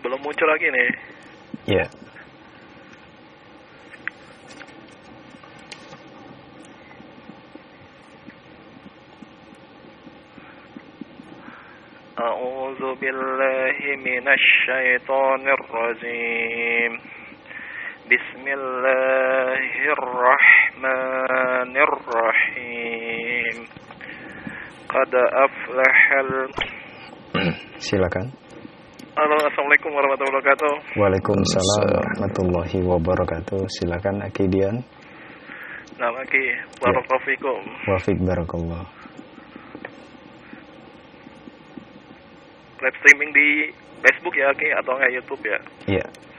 Belum muncul lagi nih. Ya. A'udzu billahi minasy syaithanir rajim. Bismillahirrahmanirrahim. Qad aflahal. Silakan. Halo, assalamualaikum warahmatullahi wabarakatuh. Waalaikumsalam warahmatullahi wabarakatuh. Silakan Akidian. Nama Ki, barakallahu fikum. Wafik barakallah. Live streaming di Facebook ya Ki atau nggak YouTube ya? Iya.